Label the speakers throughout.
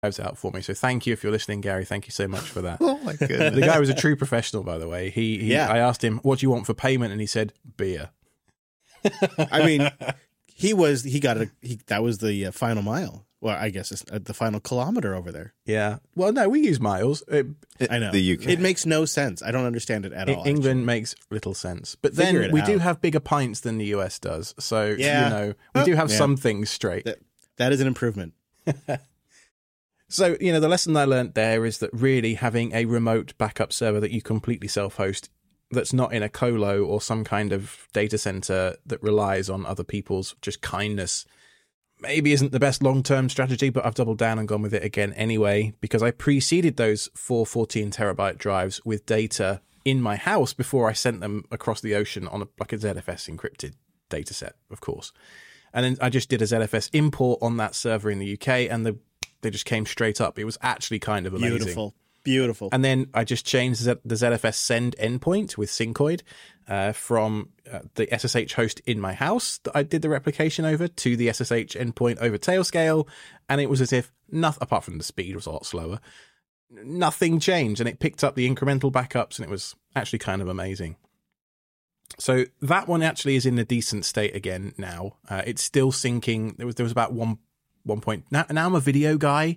Speaker 1: drives out for me. So thank you if you're listening, Gary. Thank you so much for that.
Speaker 2: Oh my goodness.
Speaker 1: The guy was a true professional, by the way. I asked him, what do you want for payment? And he said, beer.
Speaker 3: I mean, that was the final mile. Well, I guess it's the final kilometer over there.
Speaker 1: Yeah. Well, no, we use miles.
Speaker 3: I know.
Speaker 2: The UK.
Speaker 3: It makes no sense. I don't understand it at all.
Speaker 1: England makes little sense. But
Speaker 3: Figure
Speaker 1: then
Speaker 3: it
Speaker 1: we
Speaker 3: out.
Speaker 1: do have bigger pints than the US does. So,
Speaker 3: Yeah.
Speaker 1: we do have
Speaker 3: Yeah.
Speaker 1: some things straight.
Speaker 3: That is an improvement.
Speaker 1: So, the lesson I learned there is that really having a remote backup server that you completely self-host that's not in a colo or some kind of data center that relies on other people's just kindness maybe isn't the best long-term strategy, but I've doubled down and gone with it again anyway, because I preceded those 4 14 terabyte drives with data in my house before I sent them across the ocean on a ZFS encrypted data set, of course. And then I just did a ZFS import on that server in the UK, and they just came straight up. It was actually kind of amazing.
Speaker 3: Beautiful.
Speaker 1: And then I just changed the ZFS send endpoint with Syncoid from the SSH host in my house that I did the replication over to the SSH endpoint over Tailscale. And it was as if nothing, apart from the speed was a lot slower, nothing changed. And it picked up the incremental backups, and it was actually kind of amazing. So that one actually is in a decent state again now. It's still syncing. There was about one point. Now I'm a video guy.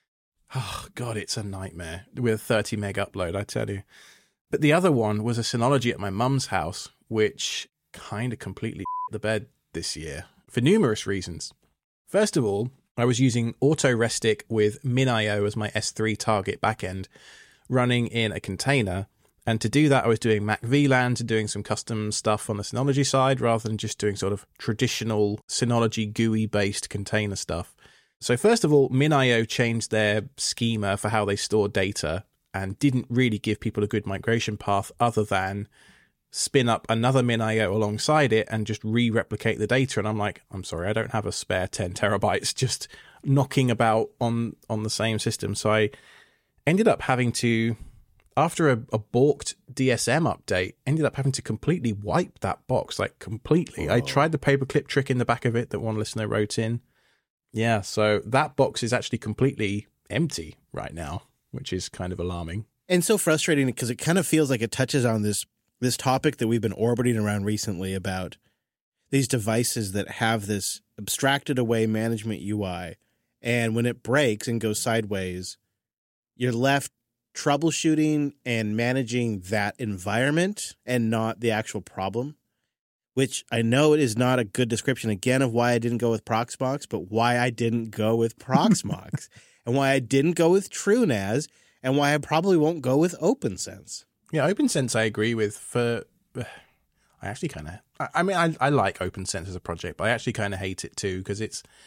Speaker 1: Oh, God, it's a nightmare with a 30 meg upload, I tell you. But the other one was a Synology at my mum's house, which kind of completely the bed this year for numerous reasons. First of all, I was using AutoRestic with MinIO as my S3 target backend running in a container. And to do that, I was doing Mac VLAN to doing some custom stuff on the Synology side rather than just doing sort of traditional Synology GUI-based container stuff. So first of all, MinIO changed their schema for how they store data and didn't really give people a good migration path other than spin up another MinIO alongside it and just re-replicate the data. And I'm like, I'm sorry, I don't have a spare 10 terabytes just knocking about on the same system. So I ended up having to, after a balked DSM update, ended up having to completely wipe that box, like completely. I tried the paperclip trick in the back of it that one listener wrote in. Yeah, so that box is actually completely empty right now, which is kind of alarming.
Speaker 3: And so frustrating because it kind of feels like it touches on this topic that we've been orbiting around recently about these devices that have this abstracted away management UI. And when it breaks and goes sideways, you're left troubleshooting and managing that environment and not the actual problem. Which I know it is not a good description, again, of why I didn't go with Proxmox, but why I didn't go with Proxmox, and why I didn't go with TrueNAS, and why I probably won't go with OpenSense.
Speaker 1: Yeah, OpenSense I agree with. I actually kind of... I like OpenSense as a project, but I actually kind of hate it too, because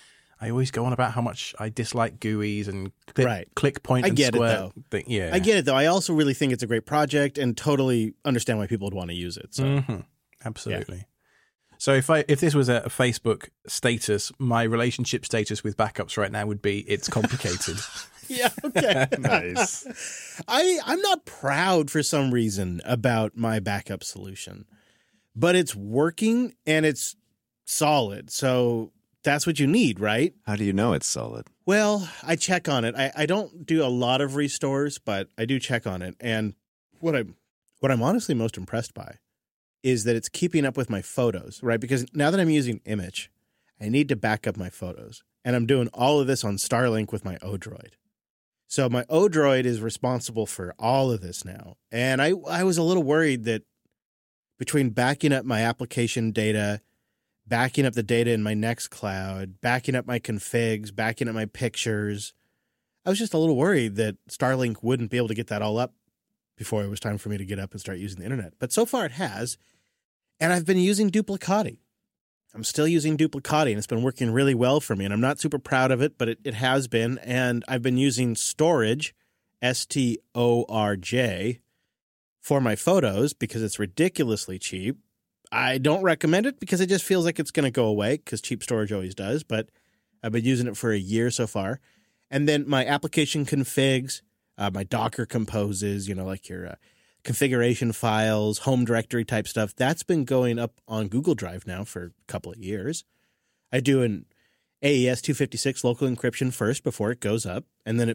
Speaker 1: I always go on about how much I dislike GUIs and click point and square. Yeah,
Speaker 3: I get it, though. I also really think it's a great project and totally understand why people would want to use it. So.
Speaker 1: Absolutely. Yeah. So if this was a Facebook status, my relationship status with backups right now would be it's complicated.
Speaker 3: Yeah, okay.
Speaker 2: Nice.
Speaker 3: I'm not proud for some reason about my backup solution, but it's working and it's solid. So that's what you need, right?
Speaker 2: How do you know it's solid?
Speaker 3: Well, I check on it. I don't do a lot of restores, but I do check on it. And what I'm honestly most impressed by is that it's keeping up with my photos, right? Because now that I'm using Image, I need to back up my photos. And I'm doing all of this on Starlink with my Odroid. So my Odroid is responsible for all of this now. And I was a little worried that between backing up my application data, backing up the data in my Nextcloud, backing up my configs, backing up my pictures, I was just a little worried that Starlink wouldn't be able to get that all up before it was time for me to get up and start using the internet. But so far it has. And I've been using Duplicati. I'm still using Duplicati, and it's been working really well for me. And I'm not super proud of it, but it has been. And I've been using Storage, STORJ, for my photos because it's ridiculously cheap. I don't recommend it because it just feels like it's going to go away because cheap storage always does. But I've been using it for a year so far. And then my application configs, my Docker composes, like your configuration files, home directory type stuff, that's been going up on Google Drive now for a couple of years. I do an AES 256 local encryption first before it goes up, and then